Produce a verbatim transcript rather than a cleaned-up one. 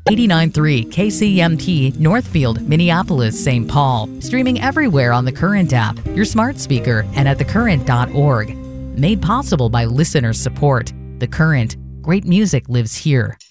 eighty-nine point three K C M T Northfield, Minneapolis, Saint Paul. Streaming everywhere on the Current app, your smart speaker, and at the current dot org. Made possible by listener support. The Current. Great music lives here.